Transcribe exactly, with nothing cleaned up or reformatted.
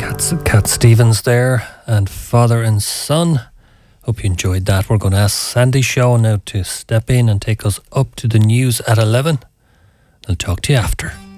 Cat Stevens there, and Father and Son. Hope you enjoyed that. We're going to ask Sandy Shaw now to step in and take us up to the news at eleven. I'll talk to you after.